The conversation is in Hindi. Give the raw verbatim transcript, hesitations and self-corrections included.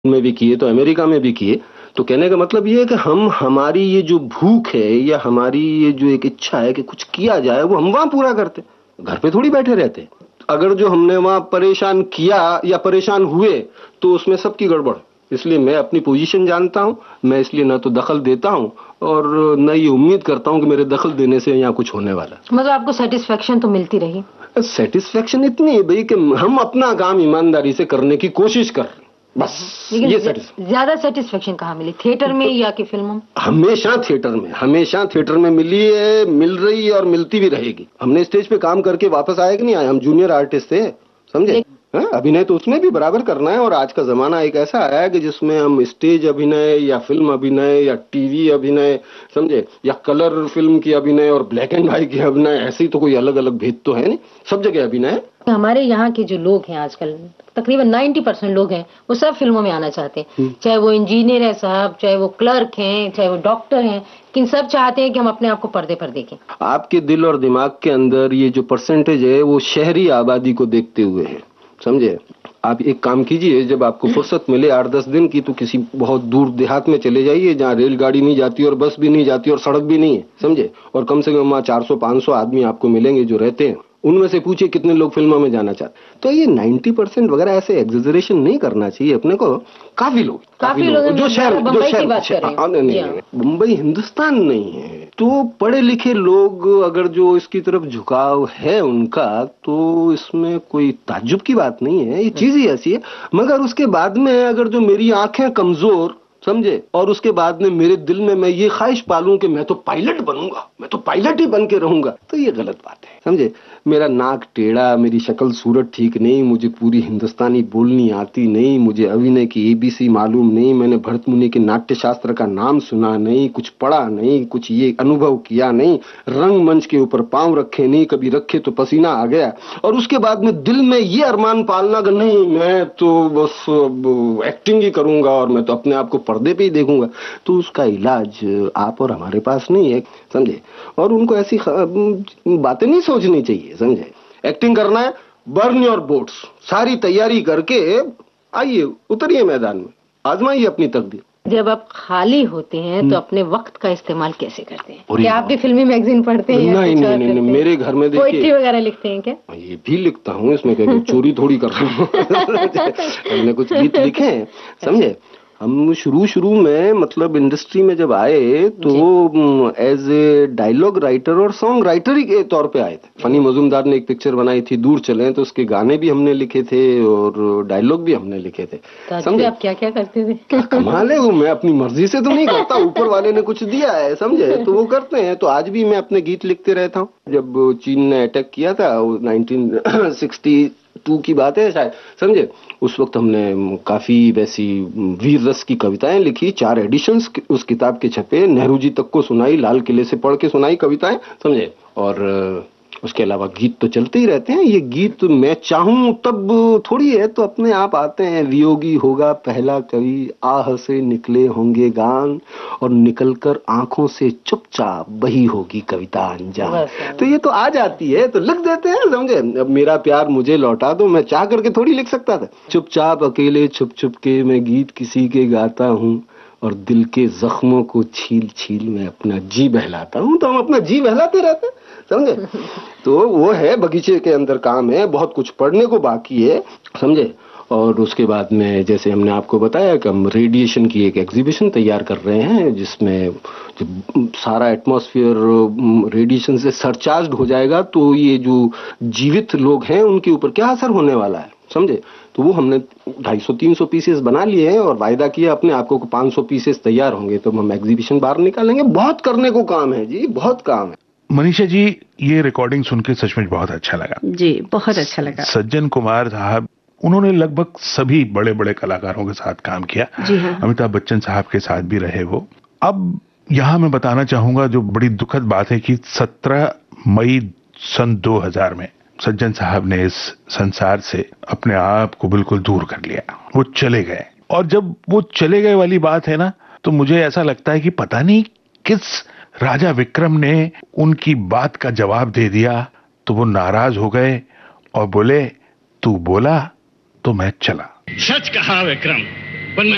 में भी किए तो अमेरिका में भी किए। तो कहने का मतलब ये है कि हम हमारी ये जो भूख है या हमारी ये जो एक इच्छा है कि कुछ किया जाए वो हम वहां पूरा करते, घर पे थोड़ी बैठे रहते। अगर जो हमने वहां परेशान किया या परेशान हुए तो उसमें सबकी गड़बड़। इसलिए मैं अपनी पोजीशन जानता हूं, मैं इसलिए न तो दखल देता हूं और न ये उम्मीद करता हूं कि मेरे दखल देने से यहाँ कुछ होने वाला। मतलब आपको सेटिस्फेक्शन तो मिलती रही? सेटिस्फेक्शन इतनी है भाई कि हम अपना काम ईमानदारी से करने की कोशिश कर रहे हैं, बस। ये ज्यादा सेटिस्फेक्शन कहाँ मिली, थिएटर में या कि फिल्मों में? हमेशा थिएटर में, हमेशा थिएटर में मिली है, मिल रही है और मिलती भी रहेगी। हमने स्टेज पे काम करके वापस आए कि नहीं आए, हम जूनियर आर्टिस्ट थे, समझे। हाँ, अभिनय तो उसमें भी बराबर करना है। और आज का जमाना एक ऐसा आया है कि जिसमें हम स्टेज अभिनय या फिल्म अभिनय या टीवी अभिनय, समझे, या कलर फिल्म की अभिनय और ब्लैक एंड व्हाइट की अभिनय, ऐसी तो कोई अलग अलग भेद तो है नहीं, सब जगह अभिनय। हमारे यहाँ के जो लोग हैं आजकल तकरीबन नब्बे परसेंट लोग हैं वो सब फिल्मों में आना चाहते हैं, चाहे वो इंजीनियर है साहब, चाहे वो क्लर्क हैं, चाहे वो डॉक्टर हैं, लेकिन सब चाहते हैं कि हम अपने आप को पर्दे पर देखें। आपके दिल और दिमाग के अंदर ये जो परसेंटेज है वो शहरी आबादी को देखते हुए है, समझे। आप एक काम कीजिए, जब आपको फुर्सत मिले आठ दस दिन की, तो किसी बहुत दूर देहात में चले जाइए जहाँ रेलगाड़ी नहीं जाती और बस भी नहीं जाती और सड़क भी नहीं है, समझे। और कम से कम वहाँ चार सौ पाँच सौ आदमी आपको मिलेंगे जो रहते हैं, उनमें से पूछिए कितने लोग फिल्मों में जाना चाहते। तो ये नब्बे परसेंट वगैरह ऐसे एग्जेजरेशन नहीं करना चाहिए अपने को। काफी लोग काफी लोग जो शहर जो शहर मुंबई हिंदुस्तान नहीं है, तो पढ़े लिखे लोग अगर जो इसकी तरफ झुकाव है उनका, तो इसमें कोई ताज्जुब की बात नहीं है, ये चीज ही ऐसी है। मगर उसके बाद में अगर जो मेरी आंखें कमजोर, समझे, और उसके बाद में मेरे दिल में मैं ये ख्वाहिश पालूं कि मैं तो पायलट बनूंगा, मैं तो पायलट ही बन के रहूंगा, तो ये गलत बात है, समझे। मेरा नाक टेढ़ा, मेरी शक्ल सूरत ठीक नहीं, मुझे पूरी हिंदुस्तानी बोलनी आती नहीं, मुझे अभिनय की एबीसी मालूम नहीं, मैंने भरत मुनि के नाट्य शास्त्र का नाम सुना नहीं, कुछ पढ़ा नहीं, कुछ ये अनुभव किया नहीं, रंगमंच के ऊपर पांव रखे नहीं, कभी रखे तो पसीना आ गया, और उसके बाद में दिल में ये अरमान पालना कि नहीं मैं तो बस एक्टिंग ही करूंगा और मैं तो अपने आप को पर्दे पे ही देखूंगा, तो उसका इलाज आप और हमारे पास नहीं है, समझे। और उनको ऐसी बातें नहीं सोचनी चाहिए, समझे। एक्टिंग करना है, बर्न योर बोट्स, सारी तैयारी करके आइए, उतरिए मैदान में, आजमाइए अपनी तकदीर। जब आप खाली होते हैं तो अपने वक्त का इस्तेमाल कैसे करते हैं? क्या आप भी फिल्मी मैगजीन पढ़ते हैं? नहीं नहीं नहीं, नहीं मेरे घर में देखिए पोएट्री वगैरह लिखते हैं क्या? ये भी लिखता हूँ, इसमें क्या चोरी थोड़ी कर रहा हूँ। हमने कुछ गीत लिखे हैं, समझे। हम शुरू शुरू में मतलब इंडस्ट्री में जब आए तो एज ए डायलॉग राइटर और सॉन्ग राइटर ही के तौर पे आए थे। फनी मजूमदार ने एक पिक्चर बनाई थी दूर चले, तो उसके गाने भी हमने लिखे थे और डायलॉग भी हमने लिखे थे, समझे। आप क्या क्या करते थे? कमाल है, वो मैं अपनी मर्जी से तो नहीं करता, ऊपर वाले ने कुछ दिया है, समझे, तो वो करते हैं। तो आज भी मैं अपने गीत लिखते रहता हूँ। जब चीन ने अटैक किया था नाइनटीन सिक्सटी टू की बात है शायद, समझे, उस वक्त हमने काफी वैसी वीर रस की कविताएं लिखी, चार एडिशंस उस किताब के छपे, नेहरू जी तक को सुनाई, लाल किले से पढ़ के सुनाई कविताएं, समझे। और उसके अलावा गीत तो चलते ही रहते हैं। ये गीत मैं चाहूं तब थोड़ी है, तो अपने आप आते हैं। वियोगी होगा पहला कवि, आह से निकले होंगे गान, और निकलकर आंखों से चुपचाप बही होगी कविता अनजान। तो ये तो आ जाती है, तो लिख देते हैं, समझे। अब मेरा प्यार मुझे लौटा दो, मैं चाह करके थोड़ी लिख सकता था। चुपचाप अकेले छुप छुप के मैं गीत किसी के गाता हूँ, और दिल के जख्मों को छील छील मैं अपना जी बहलाता हूँ। तो हम अपना जी बहलाते रहते हैं, समझे। तो वो है, बगीचे के अंदर काम है, बहुत कुछ पढ़ने को बाकी है, समझे। और उसके बाद में जैसे हमने आपको बताया कि हम रेडिएशन की एक एग्जीबिशन तैयार कर रहे हैं, जिसमें सारा एटमॉस्फेयर रेडिएशन से सरचार्ज्ड हो जाएगा, तो ये जो जीवित लोग हैं उनके ऊपर क्या असर होने वाला है, समझे। तो वो हमने ढाई सौ तीन सौ पीसेस बना लिए हैं और वायदा किया अपने आपको को पाँच सौ पीसेस तैयार होंगे तो हम एग्जीबिशन बाहर निकालेंगे। बहुत करने को काम है जी, बहुत काम है। मनीषा जी, ये रिकॉर्डिंग सुनकर सचमुच बहुत अच्छा लगा जी, बहुत अच्छा लगा। सज्जन कुमार साहब, उन्होंने लगभग सभी बड़े बड़े कलाकारों के साथ काम किया। जी हाँ। अमिताभ बच्चन साहब के साथ भी रहे वो। अब यहाँ मैं बताना चाहूंगा जो बड़ी दुखद बात है कि सत्रह मई सन दो हज़ार में सज्जन साहब ने इस संसार से अपने आप को बिल्कुल दूर कर लिया, वो चले गए। और जब वो चले गए वाली बात है ना, तो मुझे ऐसा लगता है कि पता नहीं किस राजा विक्रम ने उनकी बात का जवाब दे दिया, तो वो नाराज हो गए और बोले, तू बोला तो मैं चला। सच कहा विक्रम।